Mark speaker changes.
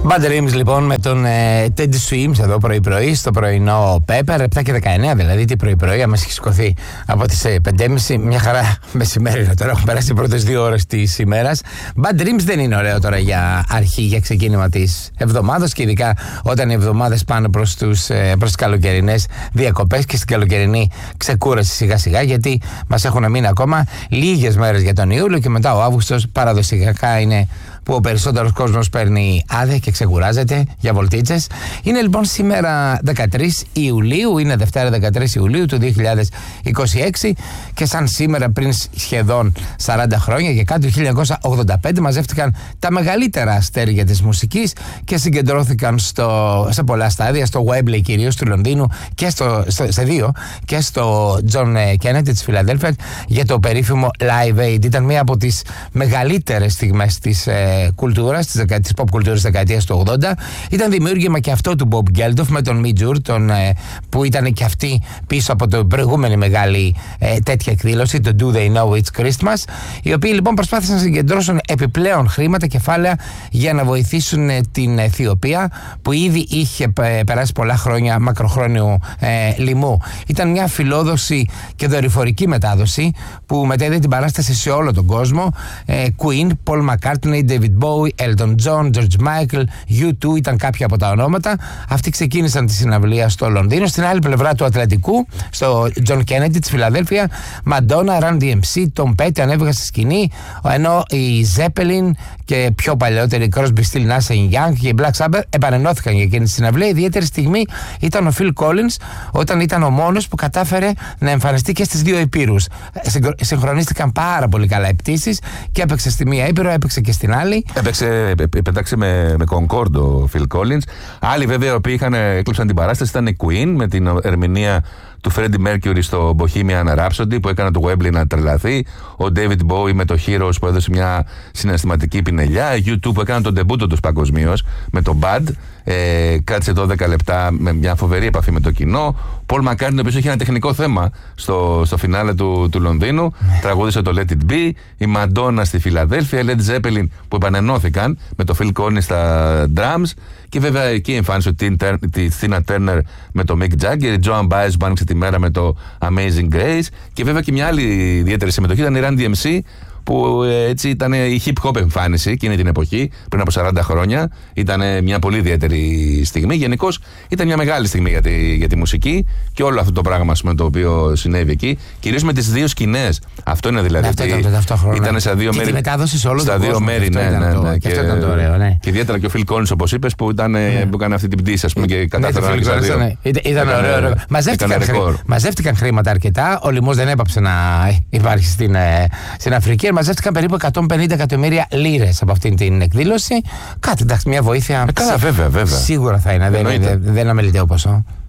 Speaker 1: Bad Dreams λοιπόν με τον Teddy Swims εδώ πρωί-πρωί στο πρωινό Pepper, 7 και 19 δηλαδή, τι πρωί-πρωί, άμα έχει σηκωθεί από τις 5.30, μια χαρά μεσημέρι τώρα, έχουν περάσει οι πρώτες 2 ώρες της ημέρας. Bad Dreams δεν είναι ωραίο τώρα για αρχή, για ξεκίνημα της εβδομάδας και ειδικά όταν οι εβδομάδες πάνε προς τις καλοκαιρινές διακοπές και στην καλοκαιρινή ξεκούραση σιγά σιγά, γιατί μας έχουν μείνει ακόμα λίγες μέρες για τον Ιούλιο και μετά ο Αύγουστος παραδοσιακά είναι που ο περισσότερος κόσμος παίρνει άδεια και ξεκουράζεται για βολτίτσες. Είναι λοιπόν σήμερα 13 Ιουλίου, είναι Δευτέρα 13 Ιουλίου του 2026 και σαν σήμερα πριν σχεδόν 40 χρόνια και κάτω το 1985 μαζεύτηκαν τα μεγαλύτερα αστέρια της μουσικής και συγκεντρώθηκαν σε πολλά στάδια, στο Wembley κυρίως του Λονδίνου και σε δύο, και στο John Kennedy της Φιλαδέλφειας για το περίφημο Live Aid. Ήταν μία από τις μεγαλύτερες στιγμές της κουλτούρας, της pop κουλτούρας της δεκαετίας του 80. Ήταν δημιούργημα και αυτό του Bob Geldof με τον Midjour, που ήταν και αυτή πίσω από την προηγούμενη μεγάλη τέτοια εκδήλωση, το Do They Know It's Christmas, οι οποίοι λοιπόν προσπάθησαν να συγκεντρώσουν επιπλέον χρήματα, κεφάλαια για να βοηθήσουν την Αιθιοπία που ήδη είχε περάσει πολλά χρόνια μακροχρόνιου λοιμού. Ήταν μια φιλόδοξη και δορυφορική μετάδοση που μετέδιδε την παράσταση σε όλο τον κόσμο. Queen, Paul McCartney, David Bowie, Elton John, George Michael, U2 ήταν κάποια από τα ονόματα. Αυτοί ξεκίνησαν τη συναυλία στο Λονδίνο. Στην άλλη πλευρά του Ατλαντικού, στο John Kennedy της Φιλαδέλφεια, Madonna, Run DMC, Tom Petty ανέβηκαν στη σκηνή, ενώ οι Zeppelin και πιο παλαιότεροι Crosby, Still, Nash & Young και οι Black Sabbath επανενώθηκαν για εκείνη τη συναυλία. Η ιδιαίτερη στιγμή ήταν ο Phil Collins, όταν ήταν ο μόνος που κατάφερε να εμφανιστεί και στις δύο υπήρους. Συγχρονίστηκαν πάρα πολύ καλά οι πτήσεις και έπαιξε στη μία ήπειρο, έπαιξε και στην άλλη.
Speaker 2: Πετάξε με Concord ο Phil Collins. Άλλοι βέβαια που έκλειψαν την παράσταση ήταν η Queen με την ερμηνεία του Freddie Mercury στο Bohemian Rhapsody που έκανε το Wembley να τρελαθεί. Ο David Bowie με το Heroes που έδωσε μια συναισθηματική πινελιά. U2 που έκανε τον ντεμπούτο τους παγκοσμίως με το Bad. Κράτησε 12 λεπτά με μια φοβερή επαφή με το κοινό. Paul McCartney, ο οποίος είχε ένα τεχνικό θέμα στο φινάλε του Λονδίνου, τραγούδισε το Let It Be. Η Madonna στη Φιλαδέλφεια, η Led Zeppelin που επανενώθηκαν με το Phil Collins στα drums. Και βέβαια εκεί εμφάνισε τη Tina Turner με το Mick Jagger, η Joan Baez που άνοιξε τη μέρα με το Amazing Grace. Και βέβαια και μια άλλη ιδιαίτερη συμμετοχή ήταν η Run DMC, που έτσι ήταν η hip hop εμφάνιση εκείνη την εποχή, πριν από 40 χρόνια. Ήταν μια πολύ ιδιαίτερη στιγμή. Γενικώς ήταν μια μεγάλη στιγμή για τη μουσική και όλο αυτό το πράγμα το οποίο συνέβη εκεί. Κυρίως με τις δύο σκηνές. Αυτό είναι δηλαδή.
Speaker 1: Αυτό ήταν το ταυτόχρονα.
Speaker 2: Ήταν στα δύο μέρη.
Speaker 1: Και τη μετάδοση σε όλο
Speaker 2: στα
Speaker 1: τον
Speaker 2: δύο
Speaker 1: κόσμο.
Speaker 2: μέρη, ναι.
Speaker 1: Και αυτό ήταν το ωραίο, ναι.
Speaker 2: Και ιδιαίτερα και ο Phil Collins, όπως είπες, που έκανε αυτή την πτήση, ας πούμε, και κατάφερε να
Speaker 1: κάνει. Ήταν ωραίο. Μαζεύτηκαν χρήματα αρκετά. Ο λοιμός δεν έπαψε να υπάρχει στην Αφρική. Μαζεύτηκαν περίπου 150 εκατομμύρια λίρες από αυτήν την εκδήλωση. Κάτι, εντάξει, μια βοήθεια.
Speaker 2: Καλά, βέβαια.
Speaker 1: Σίγουρα θα είναι. Δεν αμεληταίο ποσό.